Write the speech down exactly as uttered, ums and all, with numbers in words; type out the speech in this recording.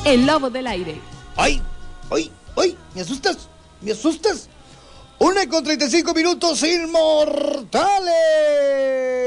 El lobo del aire. ¡Ay! ¡Ay! ¡Ay! ¡Me asustas! ¡Me asustas! Una con treinta y cinco minutos inmortales.